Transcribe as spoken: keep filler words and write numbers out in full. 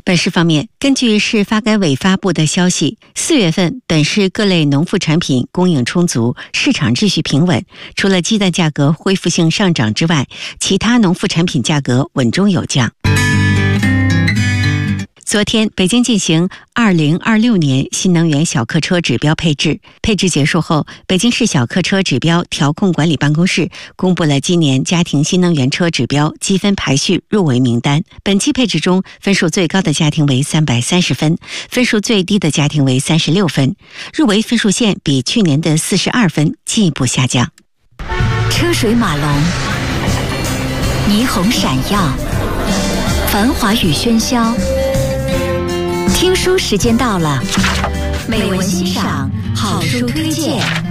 本市方面，根据市发改委发布的消息，四月份本市各类农副产品供应充足，市场秩序平稳。除了鸡蛋价格恢复性上涨之外，其他农副产品价格稳中有降。昨天，北京进行二零二六年新能源小客车指标配置。配置结束后，北京市小客车指标调控管理办公室公布了今年家庭新能源车指标积分排序入围名单。本期配置中，分数最高的家庭为三百三十分，分数最低的家庭为三十六分，入围分数线比去年的四十二分进一步下降。 车水马龙，霓虹闪耀，繁华与喧嚣。听书时间到了，美文欣赏，好书推荐。